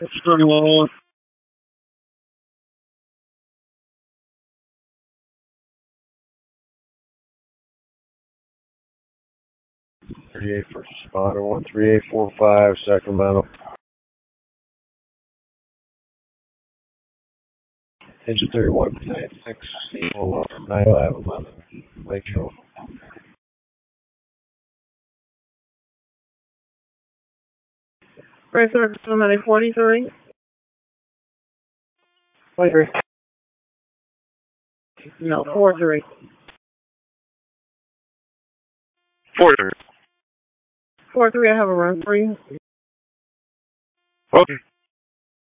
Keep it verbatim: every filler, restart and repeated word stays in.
It's pretty long. thirty-eight first responder, one three eight four five, Sacramento. Engine thirty-one, six, nine five eleven, Lake Shore. Right, sir, somebody forty-three. forty-three. No, four three. four three. Four three, I have a run for you. Okay.